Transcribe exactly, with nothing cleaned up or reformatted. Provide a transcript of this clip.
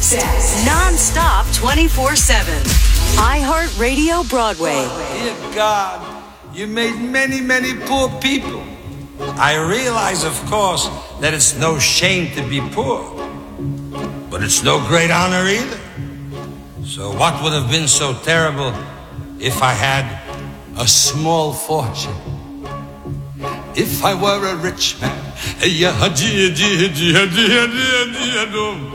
Non-stop twenty-four seven. iHeartRadio Broadway. Dear God, you made many, many poor people. I realize, of course, that it's no shame to be poor, but it's no great honor either. So what would have been so terrible if I had a small fortune? If I were a rich man,